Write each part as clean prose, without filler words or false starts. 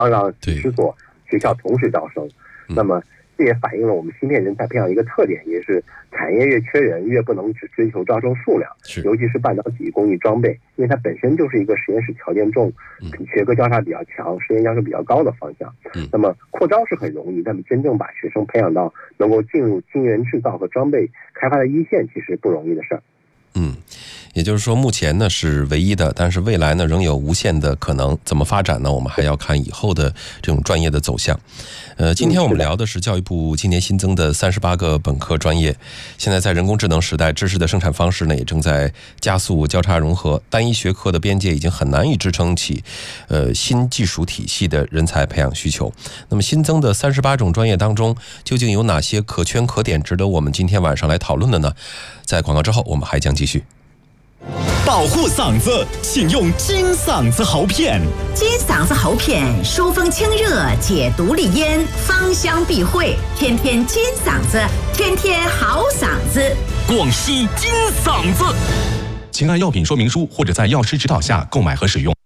让几十所学校同时招生。那么这也反映了我们芯片人才培养一个特点，也是产业越缺人，越不能只追求招生数量，尤其是半导体工艺装备，因为它本身就是一个实验室条件重、学科交叉比较强、实验要求比较高的方向。那么扩招是很容易，但是真正把学生培养到能够进入晶圆制造和装备开发的一线，其实不容易的事儿。 也就是说目前呢是唯一的，但是未来呢仍有无限的可能。怎么发展呢？我们还要看以后的这种专业的走向。今天我们聊的是教育部今年新增的38个本科专业。现在在人工智能时代，知识的生产方式呢也正在加速交叉融合，单一学科的边界已经很难以支撑起新技术体系的人才培养需求。那么新增的38种专业当中，究竟有哪些可圈可点值得我们今天晚上来讨论的呢？在广告之后我们还将继续。 保护嗓子，请用金嗓子喉片。 金嗓子喉片，疏风清热，解毒利咽，芳香避秽，天天金嗓子，天天好嗓子。 广西金嗓子，请按药品说明书或者在药师指导下购买和使用。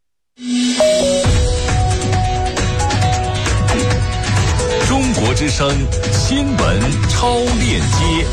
中国之声新闻超链接。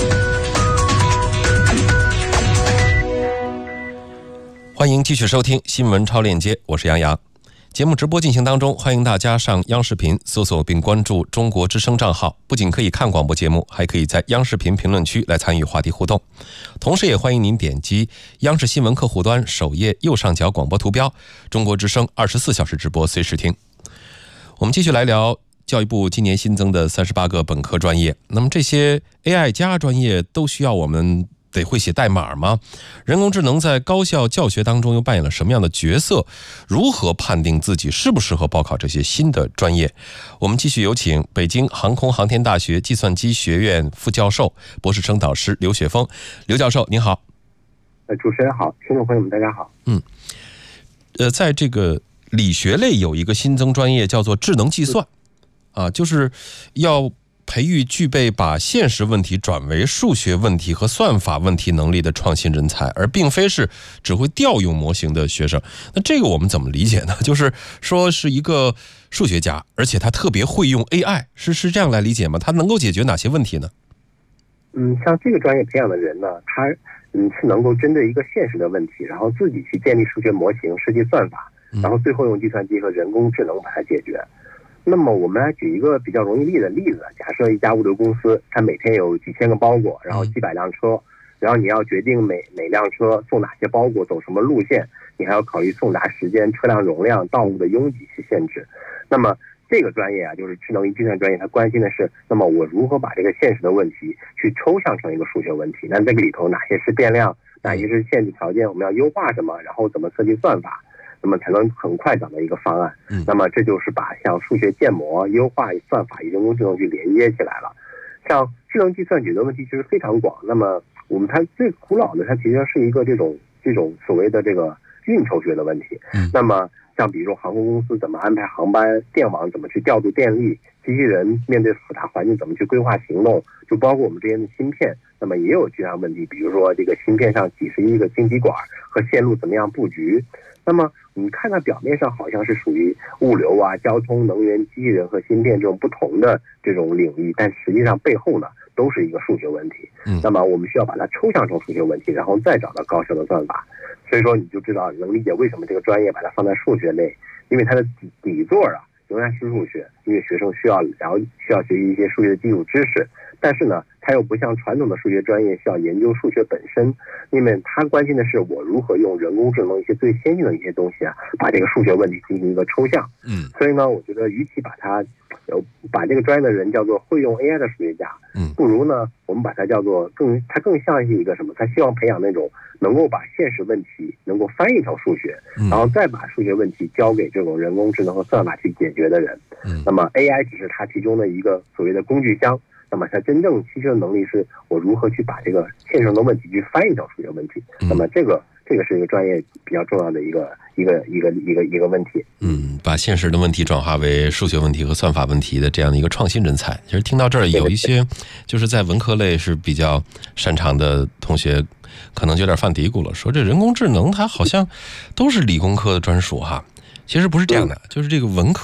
欢迎继续收听新闻超链接，我是杨洋。节目直播进行当中，欢迎大家上央视频搜索并关注中国之声账号，不仅可以看广播节目，还可以在央视频评论区来参与话题互动。同时也欢迎您点击央视新闻客户端首页右上角广播图标，中国之声24小时直播随时听。我们继续来聊教育部今年新增的38个本科专业。那么这些 AI 加专业都需要我们得会写代码吗？人工智能在高校教学当中又扮演了什么样的角色？如何判定自己适不适合报考这些新的专业？我们继续有请北京航空航天大学计算机学院副教授、博士生导师刘雪峰。刘教授您好。 主持人好，听众朋友们大家好。 在这个理学类有一个新增专业叫做智能计算就是要培育具备把现实问题转为数学问题和算法问题能力的创新人才，而并非是只会调用模型的学生。那这个我们怎么理解呢？就是说是一个数学家，而且他特别会用 AI， 是这样来理解吗？他能够解决哪些问题呢？ 像这个专业培养的人呢，他是能够针对一个现实的问题，然后自己去建立数学模型、设计算法，然后最后用计算机和人工智能把它解决。那么我们来举一个比较容易理解的例子，假设一家物流公司，它每天有几千个包裹，然后几百辆车，然后你要决定每辆车送哪些包裹，走什么路线，你还要考虑送达时间、车辆容量、道路的拥挤去限制。那么这个专业就是智能与计算专业，它关心的是，那么我如何把这个现实的问题去抽象成一个数学问题？那这个里头哪些是变量，哪些是限制条件，我们要优化什么，然后怎么设计算法，那么才能很快找到一个方案。那么这就是把像数学建模、优化算法与人工智能去连接起来了。像智能计算解决问题其实非常广。那么它最古老的，它其实是一个这种所谓的这个运筹学的问题。那么像比如说航空公司怎么安排航班，电网怎么去调度电力，机器人面对复杂环境怎么去规划行动，就包括我们这边的芯片，那么也有这样问题，比如说这个芯片上几十亿个晶体管和线路怎么样布局。那么你看它表面上好像是属于物流交通、能源、机器人和芯片这种不同的这种领域，但实际上背后呢都是一个数学问题。那么我们需要把它抽象成数学问题，然后再找到高效的算法。所以说你就知道能理解为什么这个专业把它放在数学类，因为它的底座仍然是数学，因为学生需要学习一些数学的基础知识，但是呢它又不像传统的数学专业需要研究数学本身，因为它关心的是我如何用人工智能一些最先进的一些东西把这个数学问题进行一个抽象。所以呢我觉得与其把这个专业的人叫做会用 AI 的数学家，不如呢我们把它叫做它更像是一个什么？他希望培养那种能够把现实问题能够翻译成数学，然后再把数学问题交给这种人工智能和算法去解决的人。那么 AI 只是它其中的一个所谓的工具箱，那么它真正牺牲的能力是我如何去把这个现成的问题去翻译成数学问题。那么这个是一个专业比较重要的一个问题。 把现实的问题转化为数学问题和算法问题的这样的一个创新人才。其实听到这儿，有一些就是在文科类是比较擅长的同学可能就有点犯嘀咕了，说这人工智能它好像都是理工科的专属其实不是这样的，就是这个文科